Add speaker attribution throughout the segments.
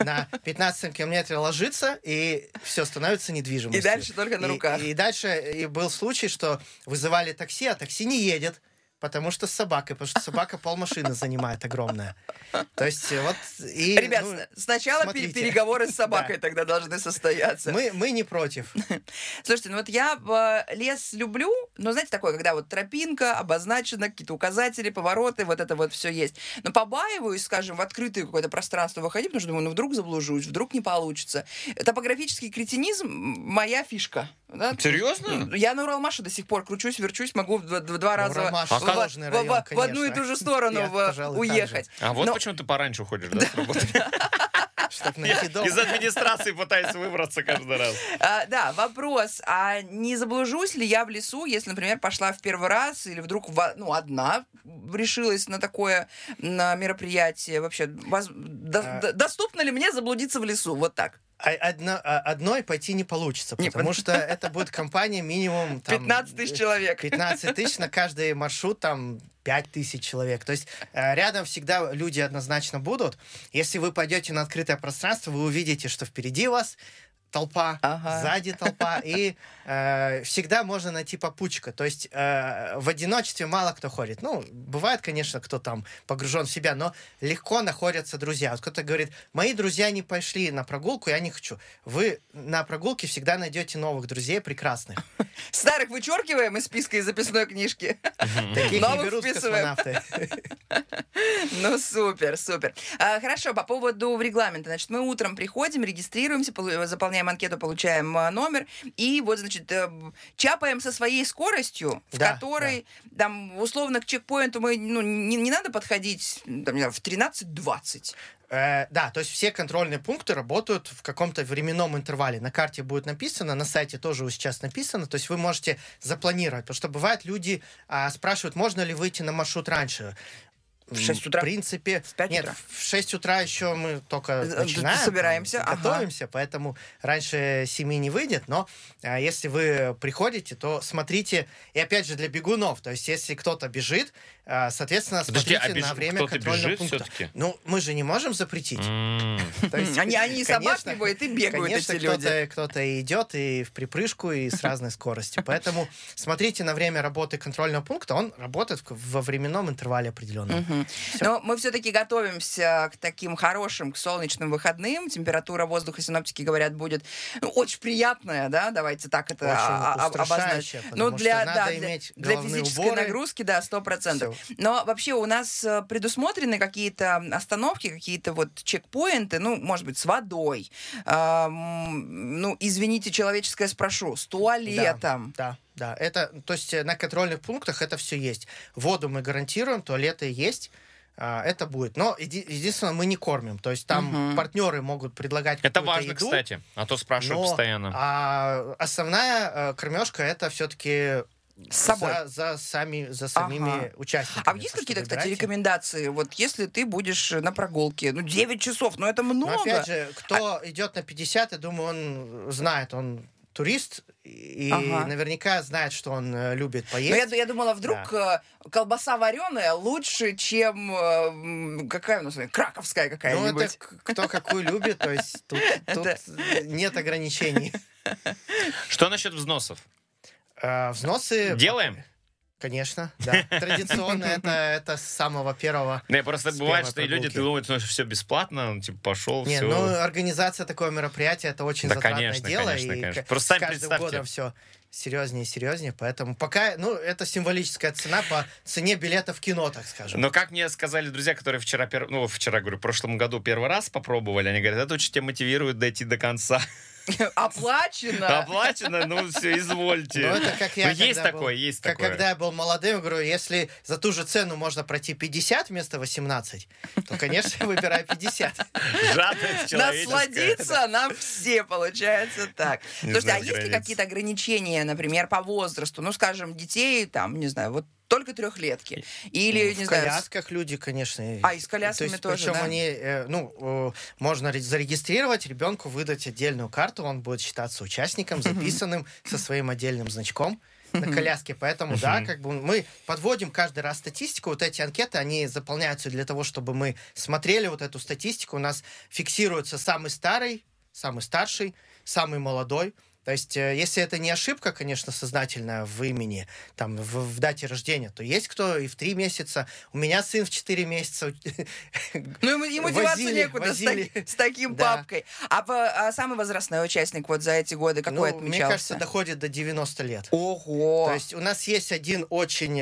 Speaker 1: на 15 километре ложится, и все становится недвижимостью.
Speaker 2: И дальше только на руках.
Speaker 1: И дальше и был случай, что вызывали такси, а такси не едет. Потому что с собакой, потому что собака полмашины занимает огромная. То есть вот... И,
Speaker 2: ребят, сначала переговоры с собакой тогда должны состояться.
Speaker 1: Мы не против.
Speaker 2: Слушайте, ну вот я лес люблю, но знаете, такое, когда вот тропинка обозначена, какие-то указатели, повороты, вот это вот все есть. Но побаиваюсь, скажем, в открытое какое-то пространство выходить, потому что думаю, ну вдруг заблужусь, вдруг не получится. Топографический кретинизм — моя фишка. Да?
Speaker 3: Серьезно?
Speaker 2: Я на Уралмаше до сих пор кручусь, верчусь, могу в два раза в одну и ту же сторону уехать.
Speaker 3: А вот почему ты пораньше уходишь, да, с работы? Из администрации пытается выбраться каждый раз.
Speaker 2: Да, вопрос. А не заблужусь ли я в лесу, если, например, пошла в первый раз или вдруг одна решилась на такое мероприятие? Вообще, доступно ли мне заблудиться в лесу? Вот так.
Speaker 1: Одной пойти не получится, потому что это будет компания минимум...
Speaker 2: 15 тысяч человек.
Speaker 1: 15 тысяч на каждый маршрут, 5 тысяч человек. То есть рядом всегда люди однозначно будут. Если вы пойдете на открытое пространство, вы увидите, что впереди вас толпа, сзади толпа, и всегда можно найти попутчика. То есть в одиночестве мало кто ходит. Ну, бывает, конечно, кто там погружен в себя, но легко находятся друзья. Вот кто-то говорит, мои друзья не пошли на прогулку, я не хочу. Вы на прогулке всегда найдете новых друзей прекрасных.
Speaker 2: Старых вычеркиваем из списка из записной книжки.
Speaker 1: Таких не берут космонавты.
Speaker 2: Ну, супер. Хорошо, по поводу регламента. Значит, мы утром приходим, регистрируемся, заполняем анкету, получаем номер, и вот, значит, чапаем со своей скоростью, в которой, там, условно, к чекпоинту мы, не надо подходить, там, в 13:20.
Speaker 1: Да, то есть все контрольные пункты работают в каком-то временном интервале. На карте будет написано, на сайте тоже сейчас написано, то есть вы можете запланировать. Потому что бывает, люди спрашивают, можно ли выйти на маршрут раньше.
Speaker 2: В 6 утра?
Speaker 1: В принципе...
Speaker 2: В 5
Speaker 1: нет,
Speaker 2: утра?
Speaker 1: в 6 утра еще мы только начинаем.
Speaker 2: Собираемся.
Speaker 1: Готовимся, поэтому раньше 7 не выйдет. Но если вы приходите, то смотрите. И опять же, для бегунов. То есть, если кто-то бежит, соответственно, смотрите на время контрольного пункта.
Speaker 3: Все-таки?
Speaker 1: Ну, мы же не можем запретить.
Speaker 2: Они собакивают и бегают, эти люди.
Speaker 1: Конечно, кто-то идет и в припрыжку, и с разной скоростью. Поэтому смотрите на время работы контрольного пункта. Он работает во временном интервале определенном.
Speaker 2: Но мы все-таки готовимся к таким хорошим, к солнечным выходным. Температура воздуха, синоптики говорят, будет очень приятная, да, давайте так это обозначим.
Speaker 1: Ну, для
Speaker 2: физической нагрузки, да, 100%. Но вообще у нас предусмотрены какие-то остановки, какие-то вот чекпоинты, ну, может быть, с водой. Ну, извините, человеческое спрошу, с туалетом.
Speaker 1: Да, это, то есть на контрольных пунктах это все есть. Воду мы гарантируем, туалеты есть, это будет. Но единственное, мы не кормим. То есть там партнеры могут предлагать какую-то еду.
Speaker 3: Это важно, кстати, а то спрашивают постоянно.
Speaker 1: Основная кормежка это все-таки
Speaker 2: с собой.
Speaker 1: За самими участниками.
Speaker 2: А есть какие-то, кстати, рекомендации? Вот если ты будешь на прогулке, 9 часов, это много.
Speaker 1: Но опять же, кто идет на 50, я думаю, он знает, он турист, и наверняка знает, что он любит поесть.
Speaker 2: Но я думала, вдруг колбаса вареная лучше, чем какая у нас, краковская какая-нибудь.
Speaker 1: Ну, это кто какую любит, то есть тут нет ограничений.
Speaker 3: Что насчет взносов?
Speaker 1: Взносы...
Speaker 3: Делаем?
Speaker 1: Конечно, да. Традиционно это с самого первого.
Speaker 3: Не, просто бывает, что люди думают, что все бесплатно, типа пошел,
Speaker 1: все. Организация такого мероприятия это очень затратное дело.
Speaker 3: Конечно. Просто сами
Speaker 1: представьте. С каждым годом все серьезнее и серьезнее, поэтому пока, это символическая цена по цене билета в кино, так скажем.
Speaker 3: Но как мне сказали друзья, которые в прошлом году первый раз попробовали, они говорят, это очень тебя мотивирует дойти до конца.
Speaker 2: Оплачено?
Speaker 3: Оплачено, все, извольте.
Speaker 1: Это как я,
Speaker 3: есть такое.
Speaker 1: Когда я был молодым, я говорю, если за ту же цену можно пройти 50 вместо 18, то, конечно, я выбираю 50.
Speaker 3: Жадность человеческая.
Speaker 2: Насладиться нам все, получается так. Слушайте, а есть ли какие-то ограничения, например, по возрасту? Ну, скажем, детей, только трехлетки. Или,
Speaker 1: в колясках люди, конечно.
Speaker 2: И с колясками тоже,
Speaker 1: причем они, можно зарегистрировать, ребенку выдать отдельную карту, он будет считаться участником, записанным со своим отдельным значком. на коляске. Поэтому, да, как бы мы подводим каждый раз статистику. Вот эти анкеты, они заполняются для того, чтобы мы смотрели вот эту статистику. У нас фиксируется самый старый, самый старший, самый молодой. То есть, если это не ошибка, конечно, сознательная в имени, там, в дате рождения, то есть кто и в 3 месяца. У меня сын в 4 месяца.
Speaker 2: Ну, ему деваться некуда с таким папкой. А самый возрастной участник вот за эти годы какой отмечался?
Speaker 1: Мне кажется, доходит до 90 лет.
Speaker 2: Ого!
Speaker 1: То есть у нас есть один очень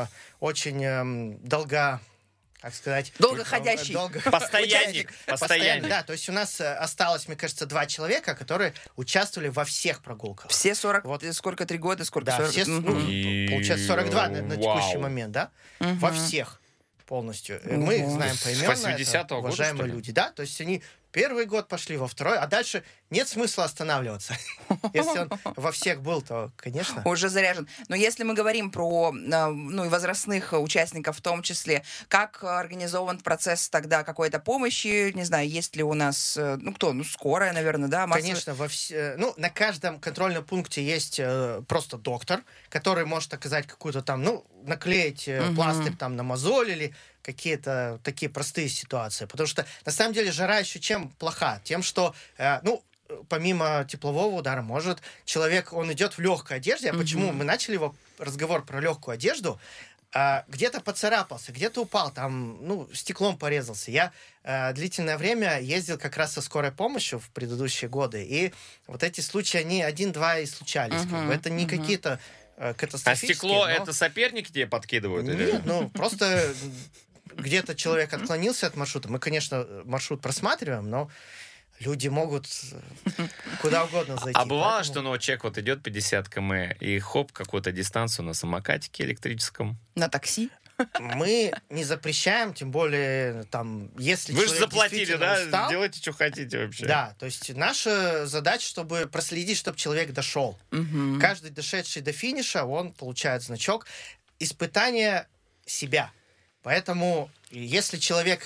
Speaker 1: как сказать...
Speaker 2: Долгоходящий.
Speaker 3: Постоянник.
Speaker 1: Да, то есть у нас осталось, мне кажется, 2 человека, которые участвовали во всех прогулках.
Speaker 2: Все 40, вот. Сколько, 3 года, сколько?
Speaker 1: Да,
Speaker 2: 40?
Speaker 1: все, получается, 42 на текущий момент, да? Во всех полностью. Мы знаем поименно, это уважаемые люди, да? То есть они первый год пошли, во второй, а дальше нет смысла останавливаться. Если он во всех был, то, конечно.
Speaker 2: Уже заряжен. Но если мы говорим про и возрастных участников в том числе, как организован процесс тогда какой-то помощи? Не знаю, есть ли у нас, скорая, наверное, да?
Speaker 1: Конечно, на каждом контрольном пункте есть просто доктор, который может оказать какую-то там, наклеить пластырь там на мозоль или какие-то такие простые ситуации. Потому что, на самом деле, жара еще чем плоха? Тем, что, помимо теплового удара, может человек, он идет в легкой одежде. А почему мы начали разговор про легкую одежду? Где-то поцарапался, где-то упал, там, стеклом порезался. Я длительное время ездил как раз со скорой помощью в предыдущие годы, и вот эти случаи, они 1-2 и случались. Это не какие-то катастрофические.
Speaker 3: А стекло это соперники тебе подкидывают?
Speaker 1: Нет, просто где-то человек отклонился от маршрута. Мы, конечно, маршрут просматриваем, но люди могут куда угодно зайти.
Speaker 3: А бывало, что человек вот идет 50 км и хоп, какую-то дистанцию на самокатике электрическом?
Speaker 2: На такси?
Speaker 1: Мы не запрещаем, тем более, если
Speaker 3: вы
Speaker 1: человек
Speaker 3: же заплатили, да?
Speaker 1: устал,
Speaker 3: делайте, что хотите вообще.
Speaker 1: Да, то есть наша задача, чтобы проследить, чтобы человек дошел. Каждый дошедший до финиша, он получает значок испытания себя. Поэтому, если человек,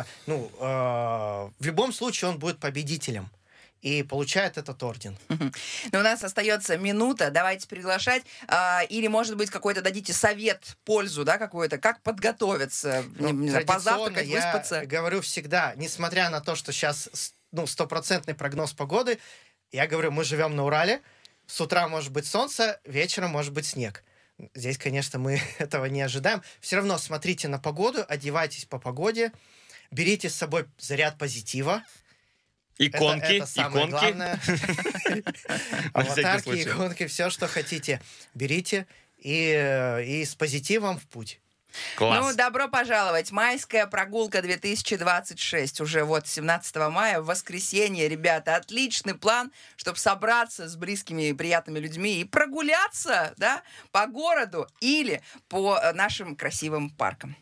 Speaker 1: в любом случае он будет победителем и получает этот орден.
Speaker 2: Но у нас остается минута, давайте приглашать. Или, может быть, какой-то дадите совет, пользу, да, какую-то, как подготовиться, позавтракать, выспаться.
Speaker 1: Я говорю всегда, несмотря на то, что сейчас 100% прогноз погоды, я говорю, мы живем на Урале, с утра может быть солнце, вечером может быть снег. Здесь, конечно, мы этого не ожидаем. Все равно смотрите на погоду, одевайтесь по погоде, берите с собой заряд позитива.
Speaker 3: Иконки,
Speaker 1: это самое главное. Аватарки, иконки, все, что хотите, берите и с позитивом в путь.
Speaker 3: Класс.
Speaker 2: Добро пожаловать. Майская прогулка 2026. Уже 17 мая, в воскресенье, ребята. Отличный план, чтобы собраться с близкими и приятными людьми и прогуляться, да, по городу или по нашим красивым паркам.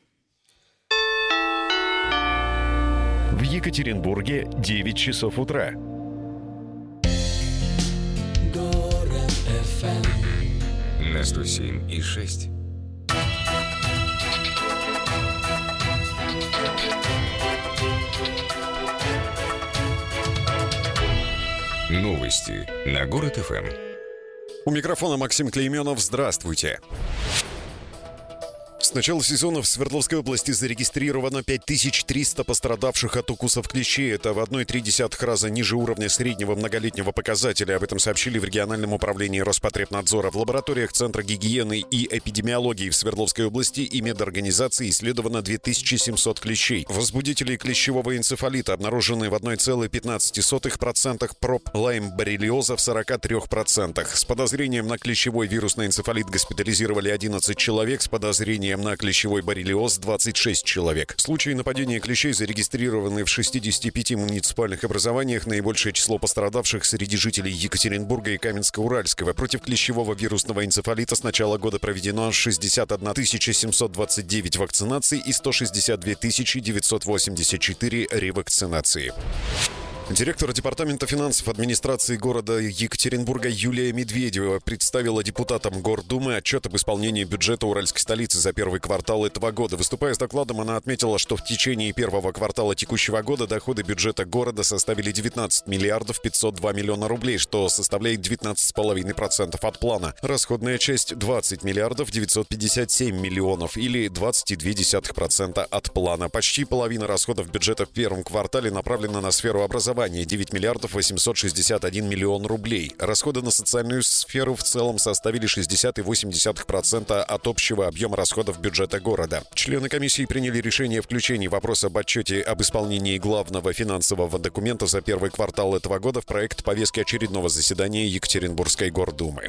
Speaker 4: В Екатеринбурге 9 часов утра.
Speaker 5: На 107,6. Новости на Город ФМ.
Speaker 6: У микрофона Максим Клейменов. Здравствуйте. С начала сезона в Свердловской области зарегистрировано 5300 пострадавших от укусов клещей. Это в 1,3 раза ниже уровня среднего многолетнего показателя. Об этом сообщили в региональном управлении Роспотребнадзора. В лабораториях Центра гигиены и эпидемиологии в Свердловской области и медорганизации исследовано 2700 клещей. Возбудители клещевого энцефалита обнаружены в 1,15%, проб лайм-боррелиоза в 43%. С подозрением на клещевой вирусный энцефалит госпитализировали 11 человек, с подозрением на клещевой боррелиоз 26 человек. Случаи нападения клещей зарегистрированы в 65 муниципальных образованиях. Наибольшее число пострадавших среди жителей Екатеринбурга и Каменска-Уральского. Против клещевого вирусного энцефалита с начала года проведено 61 729 вакцинаций и 162 984 ревакцинации. Директор департамента финансов администрации города Екатеринбурга Юлия Медведева представила депутатам Гордумы отчет об исполнении бюджета Уральской столицы за первый квартал этого года. Выступая с докладом, она отметила, что в течение первого квартала текущего года доходы бюджета города составили 19 миллиардов 502 миллиона рублей, что составляет 19,5% от плана. Расходная часть 20 миллиардов 957 миллионов или 20,2% от плана. Почти половина расходов бюджета в первом квартале направлена на сферу образования. 9 миллиардов 861 миллион рублей. Расходы на социальную сферу в целом составили 60,8% от общего объема расходов бюджета города. Члены комиссии приняли решение о включении вопроса об отчете об исполнении главного финансового документа за первый квартал этого года в проект повестки очередного заседания Екатеринбургской гордумы.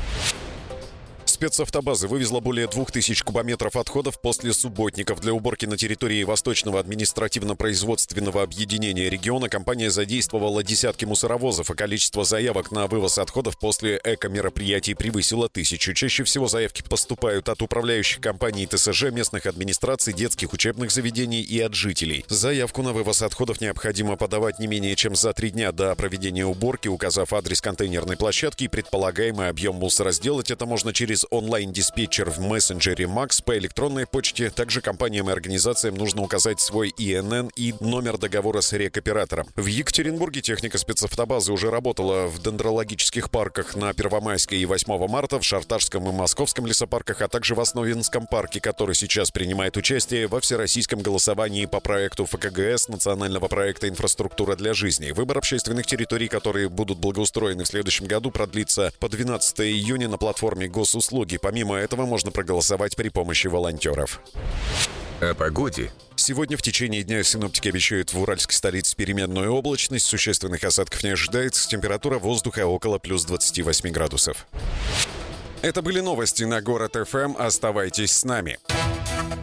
Speaker 6: Спецавтобаза вывезла более 2000 кубометров отходов после субботников. Для уборки на территории Восточного административно-производственного объединения региона компания задействовала десятки мусоровозов, а количество заявок на вывоз отходов после эко-мероприятий превысило 1000. Чаще всего заявки поступают от управляющих компаний ТСЖ, местных администраций, детских учебных заведений и от жителей. Заявку на вывоз отходов необходимо подавать не менее чем за 3 дня до проведения уборки, указав адрес контейнерной площадки и предполагаемый объем мусора. Сделать это можно через онлайн-диспетчер в мессенджере Макс, по электронной почте. Также компаниям и организациям нужно указать свой ИНН и номер договора с рекоператором. В Екатеринбурге техника спецавтобазы уже работала в дендрологических парках на Первомайской и 8 марта, в Шарташском и Московском лесопарках, а также в Основинском парке, который сейчас принимает участие во всероссийском голосовании по проекту ФКГС национального проекта «Инфраструктура для жизни». Выбор общественных территорий, которые будут благоустроены в следующем году, продлится по 12 июня на платформе госуслуги. Помимо этого, можно проголосовать при помощи волонтеров.
Speaker 5: О погоде.
Speaker 6: Сегодня в течение дня синоптики обещают в уральской столице переменную облачность. Существенных осадков не ожидается. Температура воздуха около плюс 28 градусов. Это были новости на Город ФМ. Оставайтесь с нами.